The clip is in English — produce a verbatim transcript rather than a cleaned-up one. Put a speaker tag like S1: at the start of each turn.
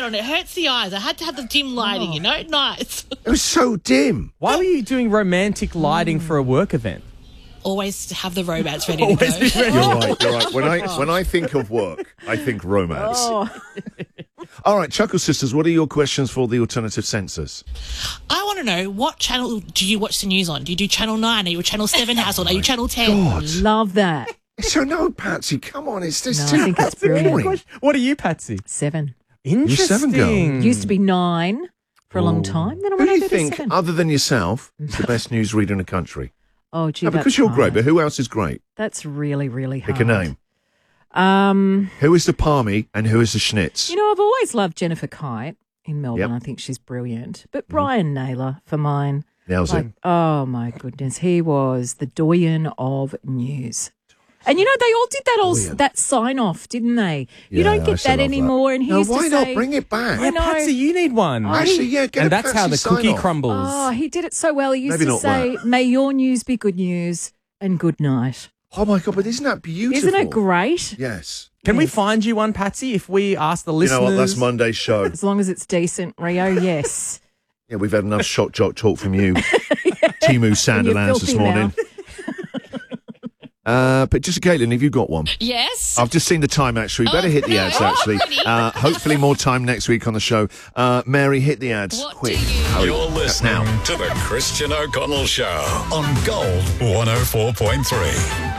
S1: light on. It hurts the eyes. I had to have the dim lighting,
S2: Oh.
S1: you know? Nice.
S3: It was so dim.
S2: Why were you doing romantic lighting for a work event?
S1: Always have the romance ready to
S2: Always
S1: go.
S2: be ready.
S3: You're right, you're right. When I when I think of work, I think romance.
S2: Oh.
S3: All right, Chuckle Sisters, what are your questions for the alternative censors?
S1: I want to know, what channel do you watch the news on? Do you do Channel nine? Are you a Channel seven household? Are you Channel ten?
S3: God.
S4: Love that.
S3: So no, Patsy, come on, it's this
S4: No,
S3: too
S4: I think it's brilliant.
S3: boring.
S2: What are you, Patsy?
S4: Seven.
S2: Interesting.
S3: seven girl.
S4: Used to be nine for a long
S3: Ooh.
S4: time. Then I
S3: Who
S4: went
S3: do you
S4: over
S3: think,
S4: to seven.
S3: other than yourself, is the best newsreader in the country?
S4: Oh, gee,
S3: No,
S4: that's
S3: because you're great,
S4: hard.
S3: but who else is great?
S4: That's really, really hard.
S3: Pick a name.
S4: Um,
S3: Who is the Palmy and who is the Schnitz?
S4: you know, I've always loved Jennifer Kite in Melbourne.
S3: Yep.
S4: I think she's brilliant. But Brian Naylor for mine.
S3: Nails
S4: Like,
S3: it.
S4: oh my goodness, he was the doyen of news. And you know, they all did that all
S3: Doyen.
S4: that sign off, didn't they? You
S3: Yeah,
S4: don't
S3: I
S4: get
S3: still
S4: that
S3: love that.
S4: anymore. And he
S3: No,
S4: used
S3: why
S4: to
S3: not?
S4: say,
S3: Bring it back.
S4: I know.
S2: Patsy, you need one.
S3: Actually, yeah, get
S2: and
S3: a
S2: that's how the
S3: Patsy
S2: cookie
S3: sign-off.
S2: crumbles.
S4: Oh, he did it so well. He used
S3: Maybe
S4: to
S3: not
S4: say, "May your news be good news and good night."
S3: Oh, my God, but isn't that beautiful?
S4: Isn't it great?
S3: Yes.
S2: Can we
S4: Yes.
S2: find you one, Patsy, if we ask the
S3: You
S2: listeners?
S3: know what? That's Monday's show.
S4: As long as it's decent, Rio. Yes.
S3: Yeah, we've had enough shock jock talk from you, Timu Sandilands this
S4: filthy
S3: morning. Uh, but just Caitlin, have you got one?
S1: Yes.
S3: I've just seen the time, actually. We better
S1: Oh,
S3: hit the
S1: no.
S3: ads, actually. Uh, hopefully more time next week on the show. Uh, Mary, hit the ads.
S1: What
S3: Quick.
S1: do you-
S3: Hurry.
S5: You're listening
S3: Now.
S5: to the Christian O'Connell Show on Gold one oh four point three.